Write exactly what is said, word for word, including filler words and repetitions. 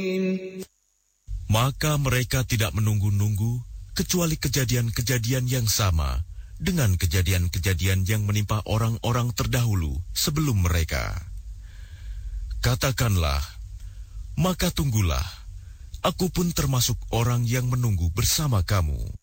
Maka mereka tidak menunggu-nunggu kecuali kejadian-kejadian yang sama dengan kejadian-kejadian yang menimpa orang-orang terdahulu sebelum mereka. Katakanlah, maka tunggulah, aku pun termasuk orang yang menunggu bersama kamu.